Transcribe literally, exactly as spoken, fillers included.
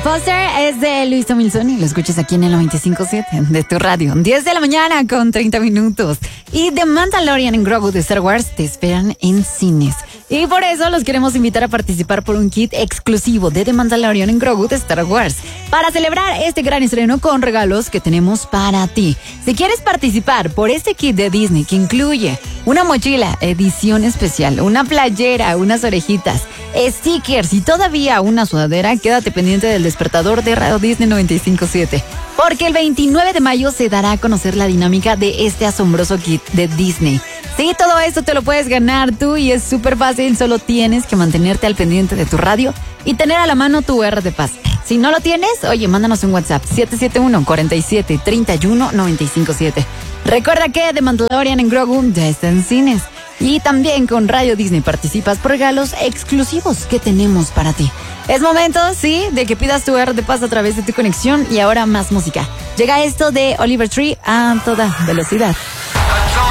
Imposter es de Luis Tomilson y lo escuchas aquí en el noventa y cinco punto siete de tu radio. diez de la mañana con treinta minutos. Y The Mandalorian en Grogu de Star Wars te esperan en cines. Y por eso los queremos invitar a participar por un kit exclusivo de The Mandalorian en Grogu de Star Wars. Para celebrar este gran estreno con regalos que tenemos para ti. Si quieres participar por este kit de Disney que incluye una mochila, edición especial, una playera, unas orejitas, stickers y todavía una sudadera, quédate pendiente del despertador de Radio Disney noventa y cinco punto siete. Porque el veintinueve de mayo se dará a conocer la dinámica de este asombroso kit de Disney. Sí, todo esto te lo puedes ganar tú y es súper fácil, solo tienes que mantenerte al pendiente de tu radio y tener a la mano tu R de paz. Si no lo tienes, oye, mándanos un WhatsApp siete siete uno, cuatro siete, tres uno, nueve cinco siete. Recuerda que The Mandalorian en Grogu ya está en cines. Y también con Radio Disney participas por regalos exclusivos que tenemos para ti. Es momento, sí, de que pidas tu R de paz a través de tu conexión y ahora más música. Llega esto de Oliver Tree a toda velocidad.